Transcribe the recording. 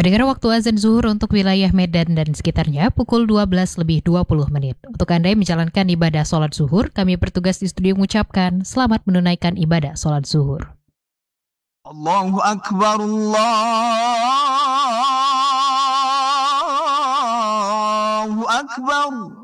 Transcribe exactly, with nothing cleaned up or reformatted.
Pendengar, waktu azan zuhur untuk wilayah Medan dan sekitarnya pukul dua belas lebih dua puluh menit. Untuk Anda yang menjalankan ibadah sholat zuhur, kami bertugas di studio mengucapkan selamat menunaikan ibadah sholat zuhur. Allahu Akbar, Allahu Akbar.